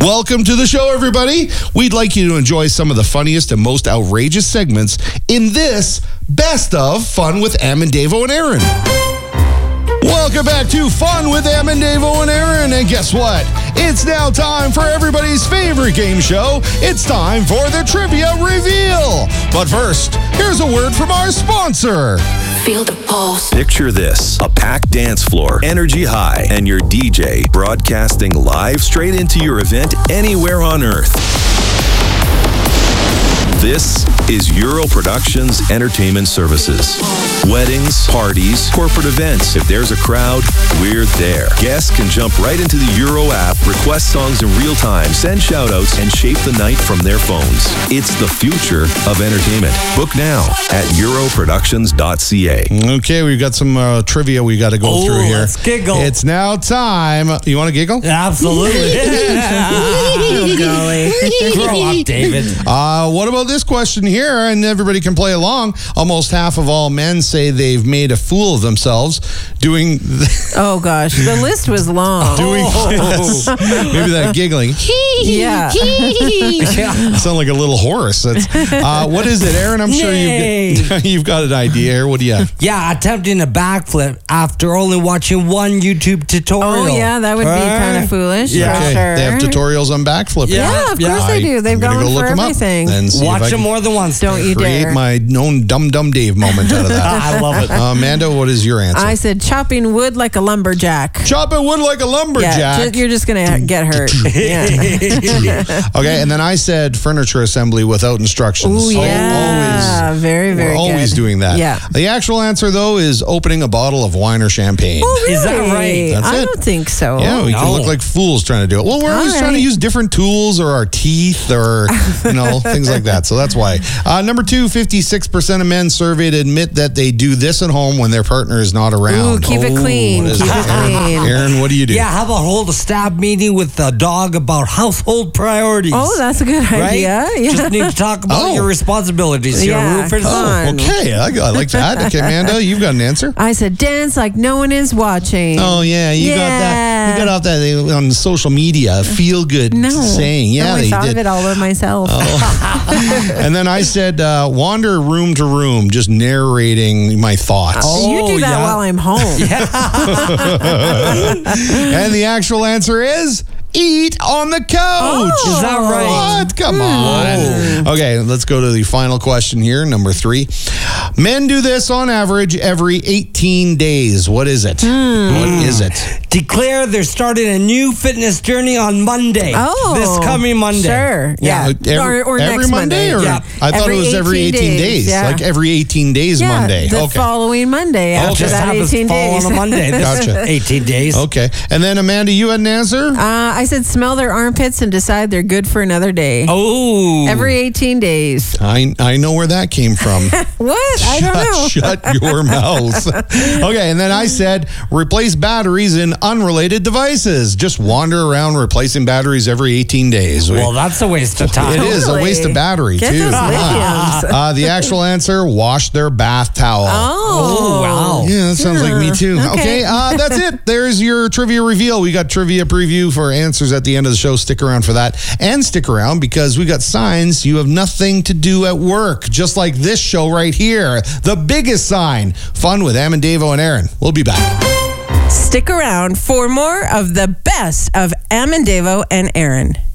Welcome to the show, everybody. We'd like you to enjoy some of the funniest and most outrageous segments in this Best of Fun with Am and Davo and Aaron. Welcome back to Fun with Am and Davo and Aaron. And guess what? It's now time for everybody's favorite game show. It's time for the Trivia Reveal. But first, here's a word from our sponsor. Feel the pulse. Picture this, a packed dance floor, energy high, and your DJ broadcasting live straight into your event anywhere on Earth. This is Euro Productions Entertainment Services. Weddings, parties, corporate events. If there's a crowd, we're there. Guests can jump right into the Euro app, request songs in real time, send shout-outs, and shape the night from their phones. It's the future of entertainment. Book now at europroductions.ca. Okay, we've got some trivia we got to go through here. Let's giggle. It's now time. You want to giggle? Absolutely. Oh, golly. Grow up, David. What about this question here? And everybody can play along. Almost half of all men say they've made a fool of themselves doing Oh, gosh. The list was long. this. Maybe that giggling. Yeah. Sound like a little horse. That's, what is it, Aaron? I'm sure you've got an idea here. What do you have? Yeah, attempting a backflip after only watching one YouTube tutorial. Oh, yeah, that would be kind of foolish. Yeah. For Okay, sure. they have tutorials on backflipping. Yeah, of course they do. They've I'm gonna gone go look for them up everything. and see if Watch I them can more than once. Don't you create dare. my own dumb Dave moment out of that. I love it. Amanda, what is your answer? I said chopping wood like a lumberjack. Chopping wood like a lumberjack. Yeah, you're just going to get hurt. Yeah. Okay, and then I said furniture assembly without instructions. Ooh, yeah. Very, very We're always good. doing that. Yeah. The actual answer, though, is opening a bottle of wine or champagne. Oh, really? Is that right? That's I it. don't think so. Yeah, we can No. look like fools trying to do it. Well, we're always All trying to right. use different tools or our teeth or, things like that. So that's why. Number two, 56% of men surveyed admit that they do this at home when their partner is not around. Ooh, keep it clean. What is Keep it? it clean. Aaron, what do you do? Yeah, how about hold a staff meeting with the dog about household priorities? Oh, that's a good right? idea. Yeah. Just need to talk about Oh. your responsibilities. Your Yeah, roof is come up. on. Okay, I like that. Okay, Amanda, you've got an answer. I said dance like no one is watching. Oh yeah, you got that. You got off that on social media. Feel good No. saying. Yeah, I only they thought did. of it all by myself. And then I said wander room to room, just narrating my thoughts. You do that yeah. while I'm home. And the actual answer is eat on the couch. Is that right? What? Come on. Okay, let's go to the final question here, number 3. Men do this on average every 18 days. What is it? What is it? Declare they're starting a new fitness journey on Monday. Oh, This coming Monday. Sure. Yeah. or every next Monday? Or Yeah. I thought it was every 18 days. Yeah. Like every 18 days Yeah, Monday. the Okay. following Monday after Just that happens 18 to fall days. on a Monday. This Gotcha. 18 days. Okay. And then Amanda, you had an answer? I said smell their armpits and decide they're good for another day. Oh. Every 18 days. I know where that came from. What? I don't know. Shut your mouth. Okay, and then I said replace batteries in unrelated devices. Just wander around replacing batteries every 18 days. Well, that's a waste of time. It is a waste of battery, Get too. those Come on. lithiums. The actual answer, wash their bath towel. Oh, wow. Yeah, that sounds like me too. Okay, that's it. There's your trivia reveal. We got trivia preview for answers at the end of the show. Stick around for that. And stick around because we got signs you have nothing to do at work. Just like this show right here. The biggest sign. Fun with Am and Davo and Aaron. We'll be back. Stick around for more of the best of Am and Davo and Aaron.